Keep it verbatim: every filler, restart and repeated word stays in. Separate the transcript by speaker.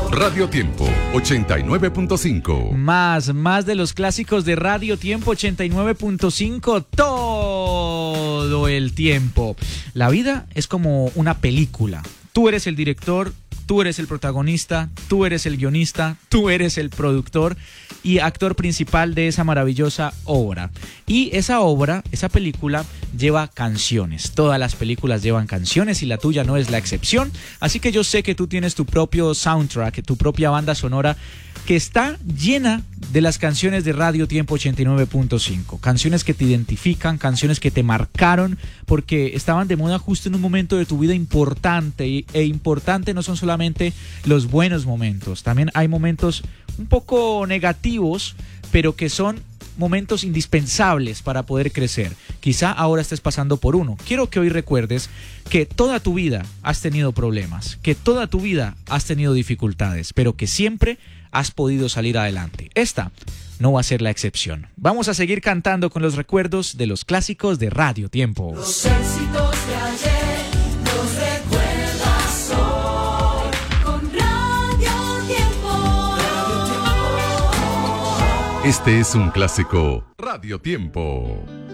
Speaker 1: Radio Tiempo ochenta y nueve punto cinco.
Speaker 2: Más, más de los clásicos de Radio Tiempo ochenta y nueve punto cinco todo el tiempo. La vida es como una película. Tú eres el director, tú eres el protagonista, tú eres el guionista, tú eres el productor y actor principal de esa maravillosa obra. Y esa obra, esa película, lleva canciones. Todas las películas llevan canciones y la tuya no es la excepción. Así que yo sé que tú tienes tu propio soundtrack, tu propia banda sonora que está llena de las canciones de Radio Tiempo ochenta y nueve punto cinco. Canciones que te identifican, canciones que te marcaron porque estaban de moda justo en un momento de tu vida importante. E importante no son solamente los buenos momentos, también hay momentos un poco negativos, pero que son momentos indispensables para poder crecer. Quizá ahora estés pasando por uno. Quiero que hoy recuerdes que toda tu vida has tenido problemas, que toda tu vida has tenido dificultades, pero que siempre has podido salir adelante. Esta no va a ser la excepción. Vamos a seguir cantando con los recuerdos de los clásicos de Radio Tiempo.
Speaker 3: Los éxitos de ayer los recuerdas hoy con Radio Tiempo.
Speaker 1: Este es un clásico Radio Tiempo.